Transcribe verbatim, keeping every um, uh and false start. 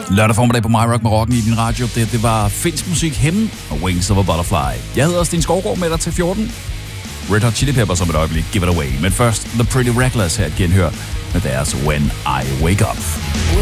Lørdag formiddag på MyRock med rocken i din radio. Det, det var finsk musik, Him og Wings of a Butterfly. Jeg hedder Sten Skovgaard med dig til fjorten. Red Hot Chili Peppers om et øjeblik. Give it away. Men først The Pretty Reckless her et genhør med deres When I Wake Up.